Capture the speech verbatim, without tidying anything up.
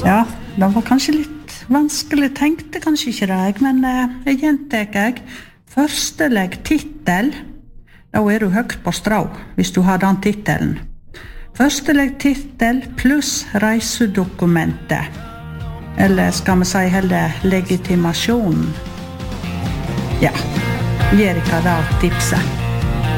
Ja, det var kanskje litt vanskelig, tenkte kanskje ikke det, men eh, jeg gjentek jeg. Førstelegg titel, da er du høyt på strå, hvis du har den titelen. Førstelegg titel pluss reisedokumentet. Eller skal vi si heller legitimasjonen. Ja, Erika da tipset.